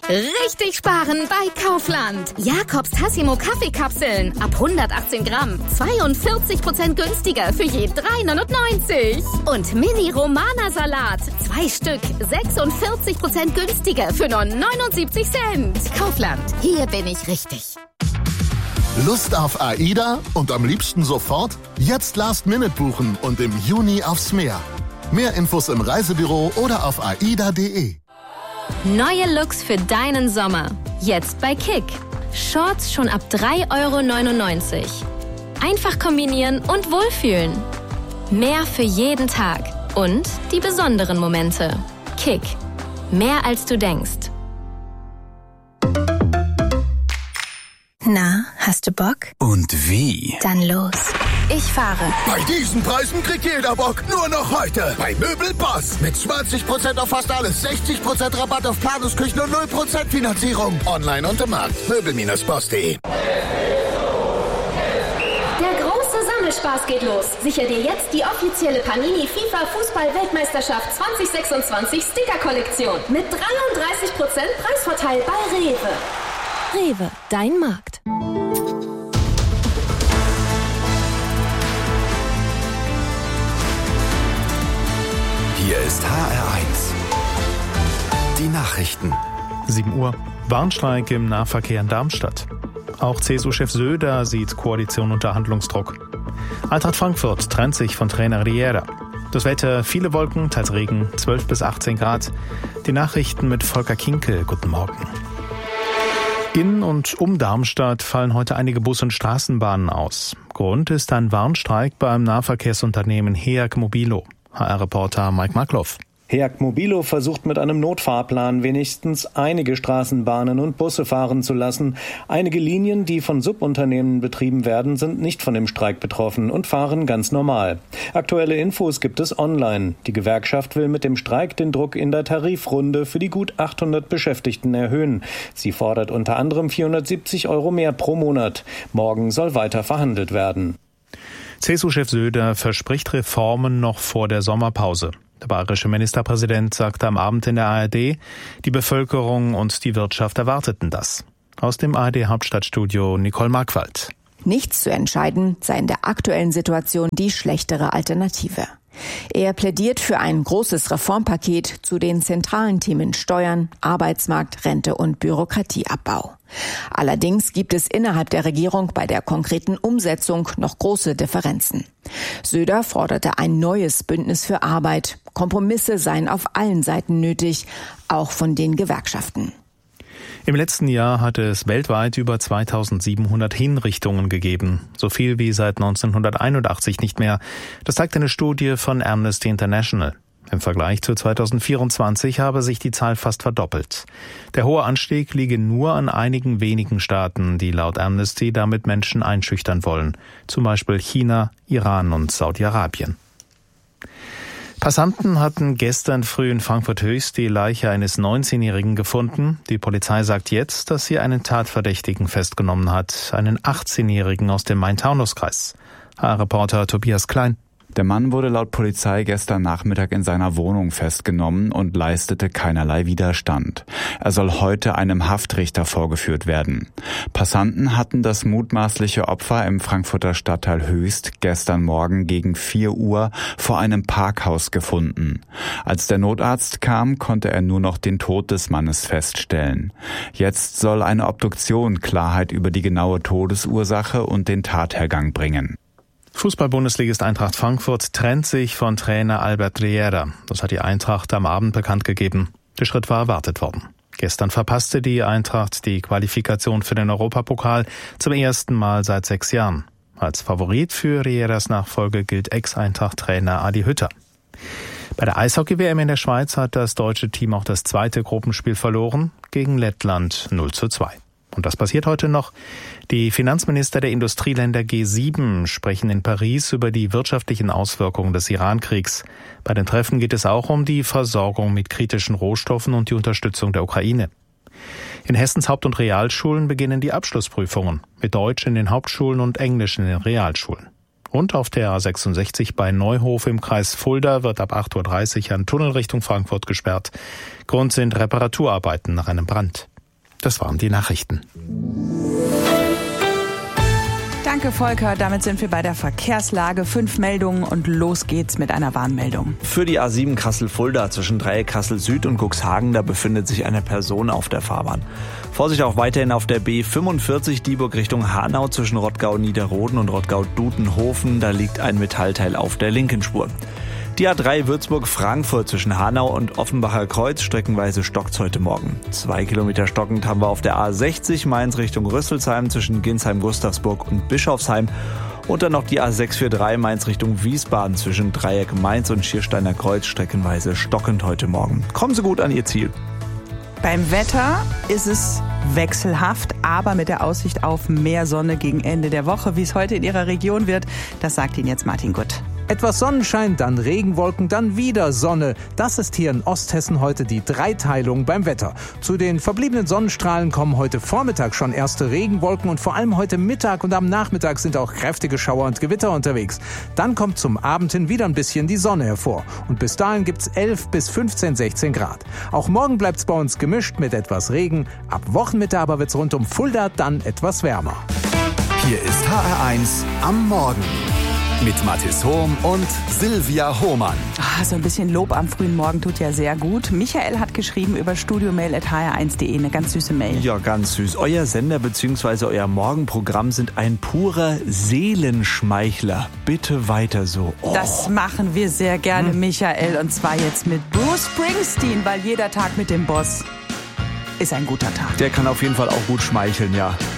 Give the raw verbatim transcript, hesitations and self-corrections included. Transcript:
Richtig sparen bei Kaufland. Jakobs Tassimo Kaffeekapseln ab hundertachtzehn Gramm. zweiundvierzig Prozent günstiger für je drei neunundneunzig. Und Mini Romana Salat. Zwei Stück. sechsundvierzig Prozent günstiger für nur neunundsiebzig Cent. Kaufland. Hier bin ich richtig. Lust auf AIDA und am liebsten sofort? Jetzt Last Minute buchen und im Juni aufs Meer. Mehr Infos im Reisebüro oder auf aida punkt de. Neue Looks für deinen Sommer. Jetzt bei Kick. Shorts schon ab drei Euro neunundneunzig. Einfach kombinieren und wohlfühlen. Mehr für jeden Tag. Und die besonderen Momente. Kick. Mehr als du denkst. Na, hast du Bock? Und wie? Dann los. Ich fahre. Bei diesen Preisen kriegt jeder Bock. Nur noch heute. Bei Möbelboss. Mit zwanzig Prozent auf fast alles. sechzig Prozent Rabatt auf Planungsküchen und null Prozent Finanzierung. Online und im Markt. Möbel Bindestrich boss punkt de. Der große Sammelspaß geht los. Sicher dir jetzt die offizielle Panini FIFA Fußball-Weltmeisterschaft zwanzig sechsundzwanzig Sticker-Kollektion. Mit dreiunddreißig Prozent Preisvorteil bei Rewe. Rewe, dein Markt. Hier ist H R eins. Die Nachrichten. sieben Uhr. Warnstreik im Nahverkehr in Darmstadt. Auch C S U-Chef Söder sieht Koalition unter Handlungsdruck. Eintracht Frankfurt trennt sich von Trainer Riera. Das Wetter, viele Wolken, teils Regen, zwölf bis achtzehn Grad. Die Nachrichten mit Volker Kinke. Guten Morgen. In und um Darmstadt fallen heute einige Bus- und Straßenbahnen aus. Grund ist ein Warnstreik beim Nahverkehrsunternehmen Heag Mobilo. H R-Reporter Mike Markloff. Heag Mobilo versucht mit einem Notfahrplan wenigstens einige Straßenbahnen und Busse fahren zu lassen. Einige Linien, die von Subunternehmen betrieben werden, sind nicht von dem Streik betroffen und fahren ganz normal. Aktuelle Infos gibt es online. Die Gewerkschaft will mit dem Streik den Druck in der Tarifrunde für die gut achthundert Beschäftigten erhöhen. Sie fordert unter anderem vierhundertsiebzig Euro mehr pro Monat. Morgen soll weiter verhandelt werden. C S U-Chef Söder verspricht Reformen noch vor der Sommerpause. Der bayerische Ministerpräsident sagte am Abend in der A R D, die Bevölkerung und die Wirtschaft erwarteten das. Aus dem A R D-Hauptstadtstudio Nicole Markwald. Nichts zu entscheiden sei in der aktuellen Situation die schlechtere Alternative. Er plädiert für ein großes Reformpaket zu den zentralen Themen Steuern, Arbeitsmarkt, Rente und Bürokratieabbau. Allerdings gibt es innerhalb der Regierung bei der konkreten Umsetzung noch große Differenzen. Söder forderte ein neues Bündnis für Arbeit. Kompromisse seien auf allen Seiten nötig, auch von den Gewerkschaften. Im letzten Jahr hatte es weltweit über zweitausendsiebenhundert Hinrichtungen gegeben. So viel wie seit neunzehnhunderteinundachtzig nicht mehr. Das zeigt eine Studie von Amnesty International. Im Vergleich zu zweitausendvierundzwanzig habe sich die Zahl fast verdoppelt. Der hohe Anstieg liege nur an einigen wenigen Staaten, die laut Amnesty damit Menschen einschüchtern wollen. Zum Beispiel China, Iran und Saudi-Arabien. Passanten hatten gestern früh in Frankfurt-Höchst die Leiche eines neunzehnjährigen gefunden. Die Polizei sagt jetzt, dass sie einen Tatverdächtigen festgenommen hat, einen achtzehnjährigen aus dem Main-Taunus-Kreis. H R-Reporter Tobias Klein. Der Mann wurde laut Polizei gestern Nachmittag in seiner Wohnung festgenommen und leistete keinerlei Widerstand. Er soll heute einem Haftrichter vorgeführt werden. Passanten hatten das mutmaßliche Opfer im Frankfurter Stadtteil Höchst gestern Morgen gegen vier Uhr vor einem Parkhaus gefunden. Als der Notarzt kam, konnte er nur noch den Tod des Mannes feststellen. Jetzt soll eine Obduktion Klarheit über die genaue Todesursache und den Tathergang bringen. Fußball-Bundesligist Eintracht Frankfurt trennt sich von Trainer Albert Riera. Das hat die Eintracht am Abend bekannt gegeben. Der Schritt war erwartet worden. Gestern verpasste die Eintracht die Qualifikation für den Europapokal zum ersten Mal seit sechs Jahren. Als Favorit für Rieras Nachfolge gilt Ex-Eintracht-Trainer Adi Hütter. Bei der Eishockey-W M in der Schweiz hat das deutsche Team auch das zweite Gruppenspiel verloren, gegen Lettland null zu zwei. Und das passiert heute noch. Die Finanzminister der Industrieländer G sieben sprechen in Paris über die wirtschaftlichen Auswirkungen des Iran-Kriegs. Bei den Treffen geht es auch um die Versorgung mit kritischen Rohstoffen und die Unterstützung der Ukraine. In Hessens Haupt- und Realschulen beginnen die Abschlussprüfungen, mit Deutsch in den Hauptschulen und Englisch in den Realschulen. Und auf der A sechsundsechzig bei Neuhof im Kreis Fulda wird ab acht Uhr dreißig ein Tunnel Richtung Frankfurt gesperrt. Grund sind Reparaturarbeiten nach einem Brand. Das waren die Nachrichten. Danke, Volker. Damit sind wir bei der Verkehrslage. Fünf Meldungen und los geht's mit einer Warnmeldung. Für die A sieben Kassel-Fulda zwischen Dreieck Kassel Süd und Cuxhagen, da befindet sich eine Person auf der Fahrbahn. Vorsicht auch weiterhin auf der B fünfundvierzig Dieburg Richtung Hanau zwischen Rottgau-Niederroden und Rottgau-Dutenhofen. Da liegt ein Metallteil auf der linken Spur. Die A drei Würzburg-Frankfurt zwischen Hanau und Offenbacher Kreuz, streckenweise stockt's heute Morgen. Zwei Kilometer stockend haben wir auf der A sechzig Mainz Richtung Rüsselsheim zwischen Ginsheim-Gustavsburg und Bischofsheim. Und dann noch die A sechs vier drei Mainz Richtung Wiesbaden zwischen Dreieck Mainz und Schiersteiner Kreuz, streckenweise stockend heute Morgen. Kommen Sie gut an Ihr Ziel. Beim Wetter ist es wechselhaft, aber mit der Aussicht auf mehr Sonne gegen Ende der Woche. Wie es heute in Ihrer Region wird, das sagt Ihnen jetzt Martin Gutt. Etwas Sonnenschein, dann Regenwolken, dann wieder Sonne. Das ist hier in Osthessen heute die Dreiteilung beim Wetter. Zu den verbliebenen Sonnenstrahlen kommen heute Vormittag schon erste Regenwolken und vor allem heute Mittag und am Nachmittag sind auch kräftige Schauer und Gewitter unterwegs. Dann kommt zum Abend hin wieder ein bisschen die Sonne hervor. Und bis dahin gibt's elf bis fünfzehn, sechzehn Grad. Auch morgen bleibt's bei uns gemischt mit etwas Regen. Ab Wochenmitte aber wird's rund um Fulda dann etwas wärmer. Hier ist H R eins am Morgen. Mit Mathis Hohm und Silvia Hohmann. Ah, so ein bisschen Lob am frühen Morgen tut ja sehr gut. Michael hat geschrieben über studiomail at h r eins punkt de, eine ganz süße Mail. Ja, ganz süß. Euer Sender bzw. euer Morgenprogramm sind ein purer Seelenschmeichler. Bitte weiter so. Oh. Das machen wir sehr gerne, hm. Michael. Und zwar jetzt mit Bruce Springsteen, weil jeder Tag mit dem Boss ist ein guter Tag. Der kann auf jeden Fall auch gut schmeicheln, ja.